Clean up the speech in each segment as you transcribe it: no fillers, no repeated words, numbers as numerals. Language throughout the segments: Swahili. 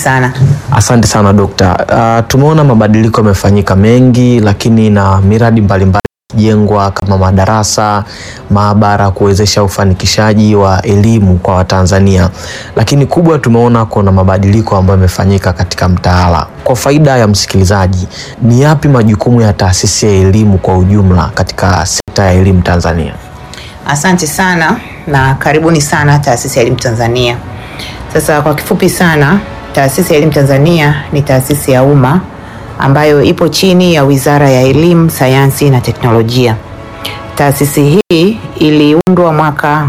sana. Asante sana Dokta. Tumeona mabadiliko yamefanyika mengi, lakini na miradi mbalimbali jengwa kama madarasa, maabara kuwezesha ufanikishaji wa elimu kwa Watanzania. Lakini kubwa tumeona kuna mabadiliko ambayo yamefanyika katika mtaala. Kwa faida ya msikilizaji, ni yapi majukumu ya taasisi ya elimu kwa ujumla katika sekta ya elimu Tanzania? Asante sana na karibuni sana Taasisi ya Elimu Tanzania. Sasa kwa kifupi sana, Taasisi ya Elimu Tanzania ni taasisi ya umma ambayo ipo chini ya Wizara ya Elimu, Sayansi na Teknolojia. Taasisi hii iliundwa mwaka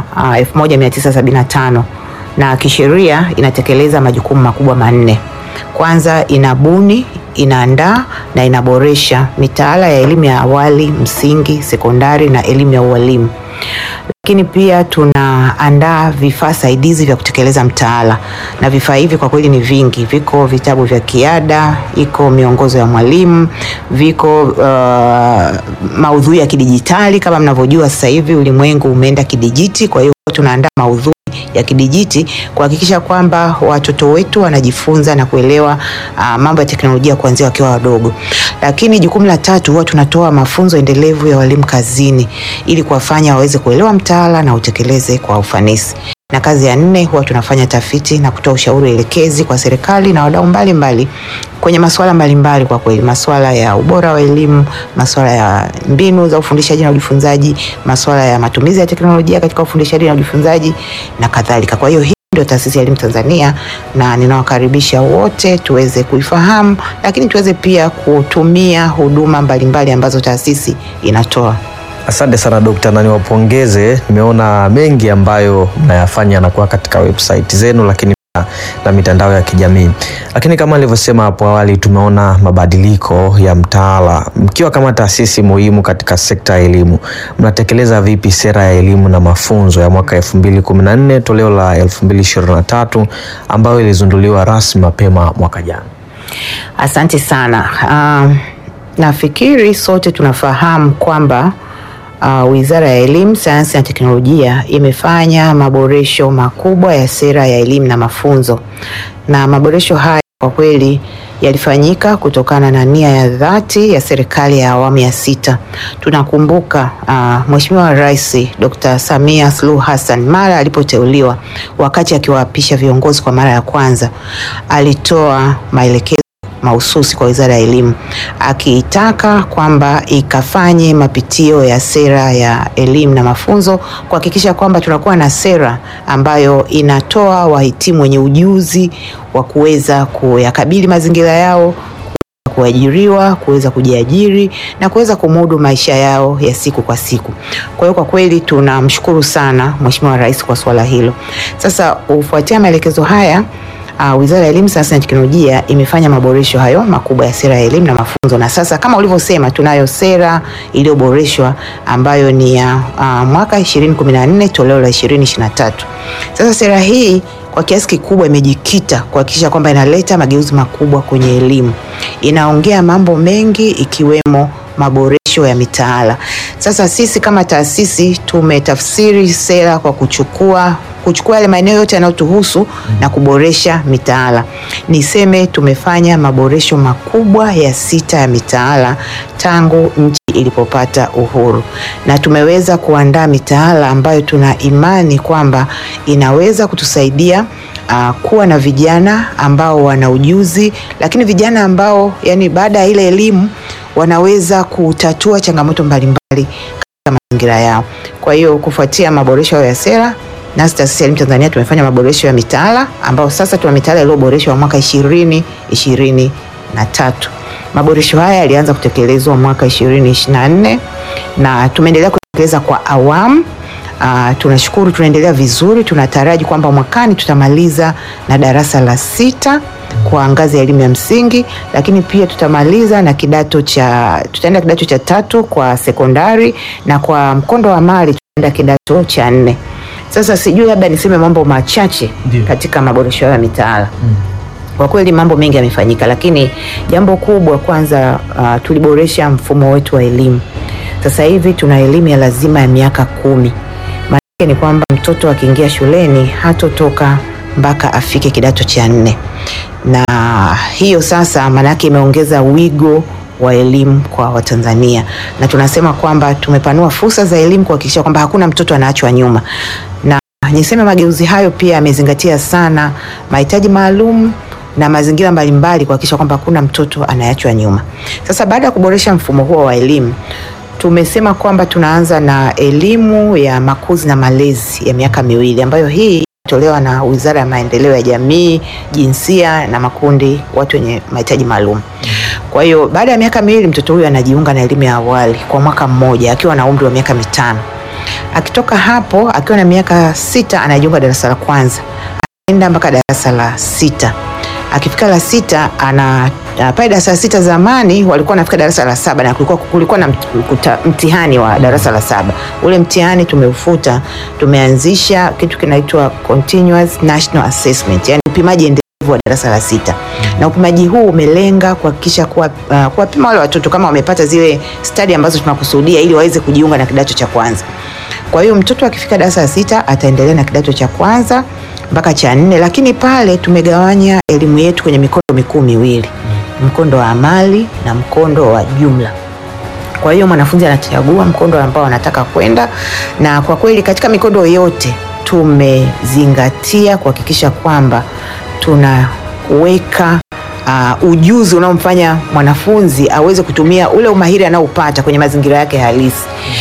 1975 na kisheria inatekeleza majukumu makubwa manne. Kwanza, inabuni, inaandaa na inaboresha mitaala ya elimu ya awali, msingi, sekondari na elimu ya ualimu. Lakini pia tunaandaa vifaa saidizi vya kutekeleza mtaala, na vifaa hivi kwa kweli ni vingi. Viko vitabu vya kiada, iko miongozo ya mwalimu, viko maudhui ya kidijitali. Kama mnavyojua sasa hivi ulimwengu umeenda kidijiti, kwa hiyo tunaandaa maudhui ya kidijiti kuhakikisha kwamba watoto wetu wanajifunza na kuelewa mambo ya teknolojia kuanzia wakiwa wadogo. Lakini jukumu la tatu, huwa tunatoa mafunzo endelevu ya walimu kazini ili kuwafanya waweze kuelewa mtaala na utekeleze kwa ufanisi. Na kazi ya nne, huwa tunafanya tafiti na kutoa ushauri elekezi kwa serikali na wadau mbalimbali kwenye masuala mbalimbali. Kwa kweli masuala ya ubora wa elimu, masuala ya mbinu za ufundishaji na ujifunzaji, masuala ya matumizi ya teknolojia katika ufundishaji na ujifunzaji na kadhalika. Kwa hiyo hii ndio Taasisi ya Elimu Tanzania, na ninawakaribisha wote tuweze kuifahamu, lakini tuweze pia kutumia huduma mbalimbali ambazo taasisi inatoa. Asante sana Dokta, na niwapongeze. Nimeona mengi ambayo mnayafanya na kuwa katika website zenu, lakini na mitandao ya kijamii. Lakini kama nilivyosema hapo awali, tumeona mabadiliko ya mtaala. Mkiwa kama taasisi muhimu katika sekta ya elimu, mnatekeleza vipi sera ya elimu na mafunzo ya mwaka 2014 toleo la 2023 ambayo ilizinduliwa rasmi mapema mwaka jana? Asante sana. Nafikiri sote tunafahamu kwamba Wizara ya Elimu, Sayansi na Teknolojia imefanya maboresho makubwa ya sera ya elimu na mafunzo. Na maboresho haya kwa kweli yalifanyika kutokana na nia ya dhati ya serikali ya awamu ya 6. Tunakumbuka Mheshimiwa Rais Dr. Samia Suluhu Hassan mara alipoteuliwa, wakati akiwaapisha viongozi kwa mara ya kwanza, alitoa maelekezo mahususi kwa Wizara ya Elimu akitaka kwamba ikafanye mapitio ya sera ya elimu na mafunzo kuhakikisha kwamba tunakuwa na sera ambayo inatoa wahitimu wenye ujuzi wa kuweza kuyakabili mazingira yao, kuajiriwa, kuweza kujiajiri na kuweza kumudu maisha yao ya siku kwa siku. Kwa hiyo kwa kweli tunamshukuru sana Mheshimiwa Rais kwa swala hilo. Sasa kufuatia maelekezo haya, Wizara ya Elimu, Sayansi na Teknolojia imefanya maboresho hayo makubwa ya sera ya elimu na mafunzo, na sasa kama ulivyosema, tunayo sera iliyoboreshwa ambayo ni ya mwaka 2014 toleo la 2023. Sasa sera hii kwa kiasi kikubwa imejikita kuhakikisha kwamba inaleta mageuzi makubwa kwenye elimu. Inaongea mambo mengi ikiwemo maboresho ya mitaala. Sasa sisi kama taasisi tumetafsiri sera kwa kuchukua yale maeneo yote yanayotuhusu na kuboresha mitaala. Niseme tumefanya maboresho makubwa ya 6 ya mitaala tangu nchi ilipopata uhuru, na tumeweza kuandaa mitaala ambayo tuna imani kwamba inaweza kutusaidia kuwa na vijana ambao wana ujuzi, lakini vijana ambao yani baada ya ile elimu wanaweza kutatua changamoto mbalimbali katika mazingira yao. Kwa hiyo kufuatia maboresho ya sera, nasi Taasisi ya Elimu Tanzania tumefanya maboresho ya mitaala ambao sasa tuna mitaala iliyoboreshwa mwaka 2023. Maboresho haya yalianza kutekelezwa mwaka 2024 na tumeendelea kutekeleza kwa awamu. Tunashukuru, tunaendelea vizuri. Tunataraji kwamba mwakani tutamaliza na darasa la 6 kwa ngazi ya elimu ya msingi, lakini pia tutamaliza na tutaenda kidato cha 3 kwa sekondari, na kwa mkondo wa amali tutaenda kidato cha 4. Sasa sijui labda niseme mambo machache katika maboresho ya mitaala. Kwa kweli mambo mengi yamefanyika, lakini jambo kubwa kwanza, tuliboresha mfumo wetu wa elimu. Sasa hivi tuna elimu ya lazima ya miaka 10. Maana ni kwamba mtoto akiingia shuleni hatotoka mpaka afike kidato cha 4. na hiyo sasa maana yake imeongeza wigo wa elimu kwa Watanzania, na tunasema kwamba tumepanua fursa za elimu kuhakikisha kwamba hakuna mtoto anaachwa nyuma. Na niseme mageuzi hayo pia yamezingatia sana mahitaji maalum na mazingira mbalimbali kuhakikisha kwamba hakuna mtoto anaachwa nyuma. Sasa baada ya kuboresha mfumo huo wa elimu, tumesema kwamba tunaanza na elimu ya makuzi na malezi ya miaka miwili, ambayo hii tolewa na Wizara ya Maendeleo ya Jamii, Jinsia na Makundi watu wenye mahitaji maalum. Kwa hiyo baada ya miaka miwili mtoto huyu anajiunga na elimu ya awali kwa mwaka mmoja akiwa na umri wa miaka 5. Akitoka hapo akiwa na miaka 6 anajiunga darasa la kwanza. Anaenda mpaka darasa la 6. Akifika la 6 pale darasa la 6 zamani walikuwa wanafika darasa la 7 na kulikuwa na mtihani wa darasa la 7. Ule mtihani tumeufuta, tumeanzisha kitu kinaitwa Continuous National Assessment, yani upimaji endelevu wa darasa la 6. Na upimaji huu umelenga kuhakikisha kuwapima wale watoto kama wamepata zile stadi ambazo tunakusudia ili waweze kujiunga na kidato cha kwanza. Kwa hiyo mtoto akifika darasa la 6 ataendelea na kidato cha kwanza mpaka cha 4, lakini pale tumegawanya elimu yetu kwenye mikondo mikuu miwili, mkondo wa amali na mkondo wa jumla. Kwa hiyo mwanafunzi anachagua mkondo ambao anataka kwenda, na kwa kweli katika mikondo yote tumezingatia kuhakikisha kwamba tunaweka ujuzi unaomfanya mwanafunzi aweze kutumia ule umahiri anaopata kwenye mazingira yake halisi.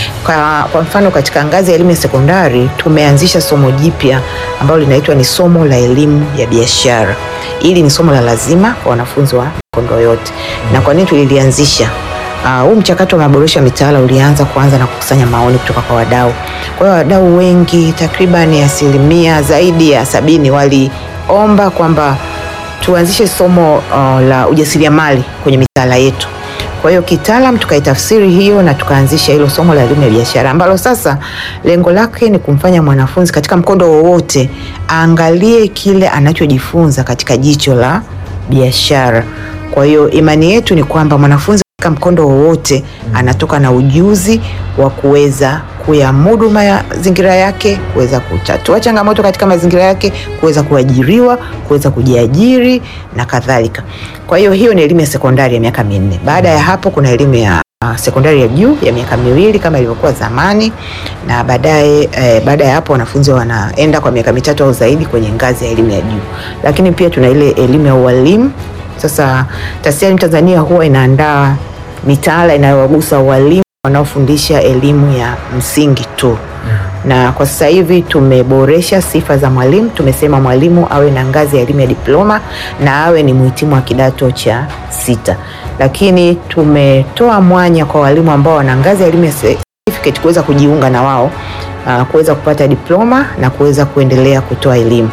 Kwa mfano katika ngazi ya elimu ya sekondari tumeanzisha somo jipya ambalo linaitwa ni somo la elimu ya biashara. Hili ni somo la lazima kwa wanafunzi wa mikondo yote. Na kwa nini tulilianzisha? Huu mchakato wa maboresho ya mitaala ulianza na kukusanya maoni kutoka kwa wadau. Kwa hiyo wadau wengi takriban asilimia zaidi ya 70 waliomba kwamba tuanzishe somo la ujasiriamali kwenye mitaala yetu. Kwa hiyo kitaalam tukaitafsiri hiyo na tukaanzisha hilo somo la elimu ya biashara, ambalo sasa lengo lake ni kumfanya mwanafunzi katika mkondo wowote aangalie kile anachojifunza katika jicho la biashara. Kwa hiyo imani yetu ni kwamba mwanafunzi katika mkondo wowote anatoka na ujuzi wa kuweza kuyamudu mazingira yake, kuweza kutatua changamoto katika mazingira yake, kuweza kuajiriwa, kuweza kujiajiri na kadhalika. Kwa hiyo ni elimu ya sekondari ya miaka 4. Baada ya hapo kuna elimu ya sekondari ya juu ya miaka 2 kama ilivyokuwa zamani, na baada ya hapo wanafunzi wanaenda kwa miaka 3 au zaidi kwenye ngazi ya elimu ya juu. Lakini pia tuna ile elimu ya ualimu. Sasa Taasisi ya Elimu Tanzania huwa inaandaa mitaala inayowagusa walimu wanaofundisha elimu ya msingi tu. Na kwa sasa hivi tumeboresha sifa za mwalimu. Tumesema mwalimu awe na ngazi ya elimu ya diploma na awe ni mhitimu wa kidato cha 6. Lakini tumetoa mwanya kwa walimu ambao wana ngazi ya elimu ya certificate kuweza kujiunga na wao, kuweza kupata diploma na kuweza kuendelea kutoa elimu.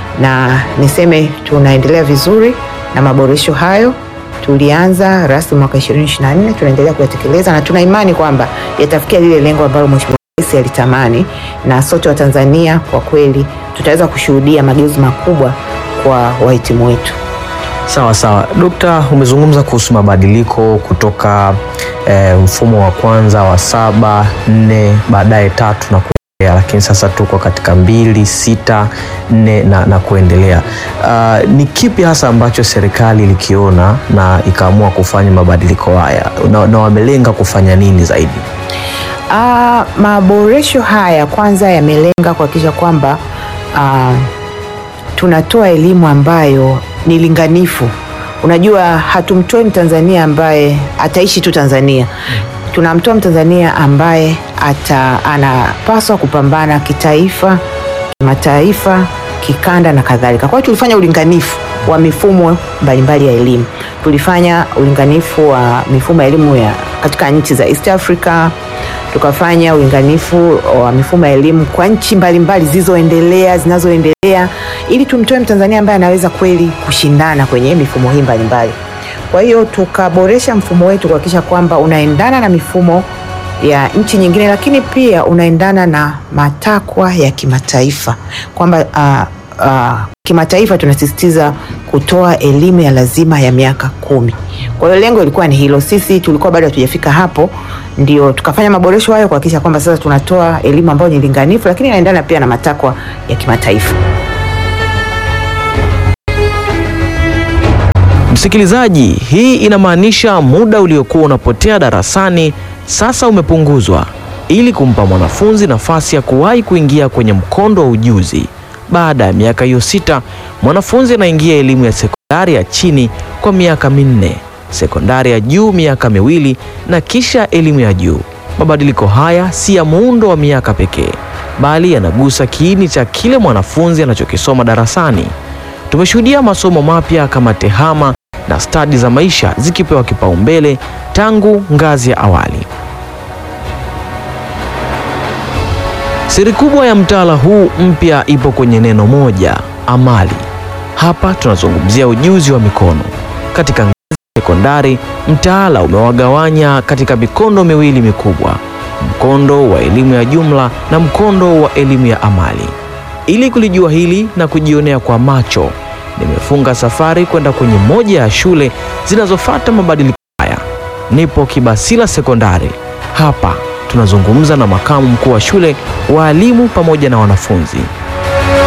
Na niseme tunaendelea vizuri na maboresho hayo. Tulianza rasmi mwaka 2024, tunaendelea kuyatekeleza na tuna imani kwamba yatafikia lile lengo ambalo Mheshimiwa Rais alitamani, na sote wa Tanzania kwa kweli tutaweza kushuhudia mageuzi makubwa kwa wahitimu wetu. Sawa. Dokta, umezungumza kuhusu mabadiliko kutoka mfumo wa kwanza wa 7, 4, baadaye 3 na kuendelea, lakini sasa tuko katika 2, 6, 4 na kuendelea. Ni kipi hasa ambacho serikali ilikiona na ikaamua kufanya mabadiliko haya, na wamelenga kufanya nini zaidi? Maboresho haya kwanza yamelenga kuhakikisha kwamba tunatoa elimu ambayo ni linganifu. Unajua hatumtoi Mtanzania ambaye ataishi tu Tanzania. Tunamtoa Mtanzania ambaye anapaswa kupambana kitaifa, kimataifa, kikanda na kadhalika. Kwa hiyo tulifanya ulinganifu wa mifumo mbalimbali ya elimu. Tulifanya ulinganifu wa mifumo ya elimu ya katika nchi za East Africa. Tukafanya ulinganifu wa mifumo ya elimu kwa nchi mbalimbali zinazoendelea, ili tumtoe Mtanzania ambaye anaweza kweli kushindana kwenye mifumo hii mbalimbali. Kwa hiyo tukaboresha mfumo wetu kuhakikisha kwamba unaendana na mifumo ya nchi nyingine, lakini pia unaendana na matakwa ya kimataifa, kwamba kimataifa tunasisitiza kutoa elimu ya lazima ya miaka 10. Kwa hiyo lengo lilikuwa ni hilo. Sisi tulikuwa bado hatujafika hapo, ndio tukafanya maboresho hayo kuhakikisha kwamba sasa tunatoa elimu ambayo ni linganifu, lakini inaendana pia na matakwa ya kimataifa. Msikilizaji, hii inamaanisha muda uliokuwa unapotea darasani sasa umepunguzwa ili kumpa mwanafunzi nafasi ya kuwahi kuingia kwenye mkondo wa ujuzi. Baada ya miaka hiyo 6, mwanafunzi anaingia elimu ya sekondari ya chini kwa miaka 4, sekondari ya juu miaka 2 na kisha elimu ya juu. Mabadiliko haya si ya muundo wa miaka pekee, bali yanagusa kiini cha kile mwanafunzi anachokisoma darasani. Tumeshuhudia masomo mapya kama tehama na stadi za maisha zikipewa kipaumbele tangu ngazi ya awali. Siri kubwa ya mtaala huu mpya ipo kwenye neno moja, amali. Hapa tunazungumzia ujuzi wa mikono. Katika ngazi ya sekondari, mtaala umewagawanya katika mikondo miwili mikubwa: mkondo wa elimu ya jumla na mkondo wa elimu ya amali. Ili kulijua hili na kujionea kwa macho, nimefunga safari kwenda kwenye moja ya shule zinazofuata mabadiliko haya. Nipo Kibasila Sekondari. Hapa tunazungumza na makamu mkuu wa shule, walimu pamoja na wanafunzi.